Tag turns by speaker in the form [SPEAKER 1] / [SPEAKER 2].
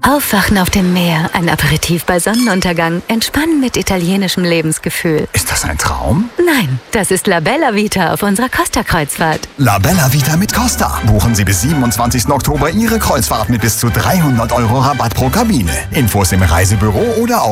[SPEAKER 1] Aufwachen auf dem Meer, ein Aperitif bei Sonnenuntergang, entspannen mit italienischem Lebensgefühl.
[SPEAKER 2] Ist das ein Traum?
[SPEAKER 1] Nein, das ist La Bella Vita auf unserer Costa-Kreuzfahrt.
[SPEAKER 2] La Bella Vita mit Costa. Buchen Sie bis 27. Oktober Ihre Kreuzfahrt mit bis zu 300 € Rabatt pro Kabine. Infos im Reisebüro oder